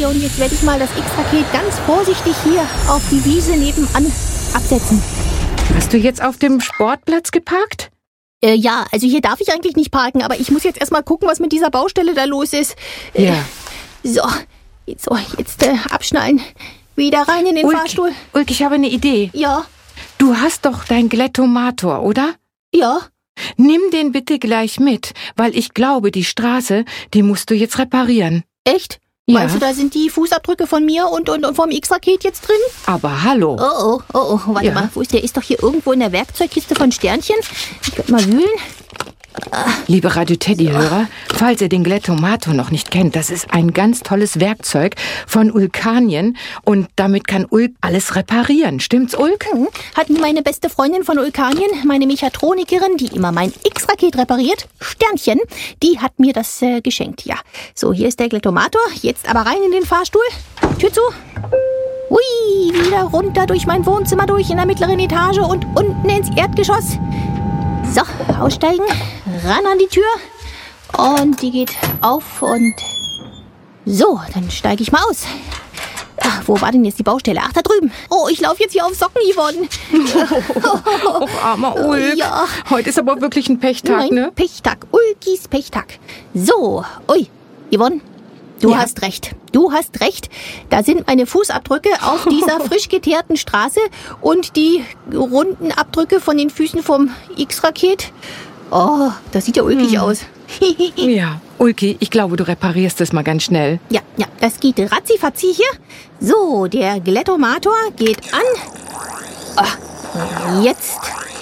Okay, und jetzt werde ich mal das X-Raket ganz vorsichtig hier auf die Wiese nebenan absetzen. Hast du jetzt auf dem Sportplatz geparkt? Ja, also hier darf ich eigentlich nicht parken, aber ich muss jetzt erstmal gucken, was mit dieser Baustelle da los ist. Ja. So, jetzt abschnallen. Wieder rein in den Fahrstuhl. Ulk, ich habe eine Idee. Ja. Du hast doch dein Glettomator, oder? Ja. Nimm den bitte gleich mit, weil ich glaube, die Straße, die musst du jetzt reparieren. Echt? Ja. Meinst du, da sind die Fußabdrücke von mir und vom X-Raket jetzt drin? Aber hallo. Oh, warte mal, wo ist der? Ist doch hier irgendwo in der Werkzeugkiste von Sternchen. Ich könnte mal wühlen. Liebe Radio-Teddy-Hörer, falls ihr den Glettomator noch nicht kennt, das ist ein ganz tolles Werkzeug von Ulkanien und damit kann Ulk alles reparieren. Stimmt's, Ulk? Hat mir meine beste Freundin von Ulkanien, meine Mechatronikerin, die immer mein X-Raket repariert, Sternchen, die hat mir das geschenkt, ja. So, hier ist der Glettomator, jetzt aber rein in den Fahrstuhl. Tür zu. Hui, wieder runter durch mein Wohnzimmer durch in der mittleren Etage und unten ins Erdgeschoss. So, aussteigen, ran an die Tür und die geht auf und so, dann steige ich mal aus. Ach, wo war denn jetzt die Baustelle? Ach, da drüben. Oh, ich laufe jetzt hier auf Socken, Yvonne. Oh, armer Ulk. Ja. Heute ist aber wirklich ein Pechtag, Nein, ne? Pechtag, Ulkis Pechtag. So, ui, Yvonne, du hast recht. Du hast recht. Da sind meine Fußabdrücke auf dieser frisch geteerten Straße und die runden Abdrücke von den Füßen vom X-Raket. Oh, das sieht ja ulkig aus. Ja, Ulki, ich glaube, du reparierst es mal ganz schnell. Ja, das geht ratzifatzi hier. So, der Glettomator geht an. Oh, jetzt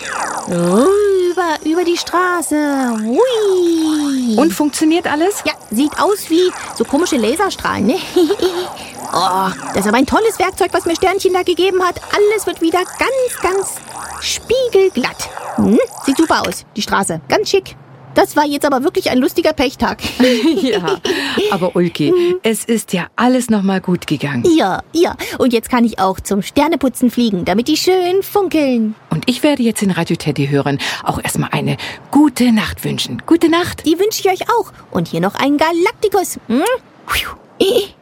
rüber über die Straße. Hui. Und funktioniert alles? Ja, sieht aus wie so komische Laserstrahlen, ne? Oh, das ist aber ein tolles Werkzeug, was mir Sternchen da gegeben hat. Alles wird wieder ganz spiegelglatt. Sieht super aus, die Straße. Ganz schick. Das war jetzt aber wirklich ein lustiger Pechtag. Ja, aber Ulki, es ist ja alles nochmal gut gegangen. Ja. Und jetzt kann ich auch zum Sterneputzen fliegen, damit die schön funkeln. Und ich werde jetzt den Radio-Teddy-Hörern auch erstmal eine gute Nacht wünschen. Gute Nacht. Die wünsche ich euch auch. Und hier noch einen Galaktikus.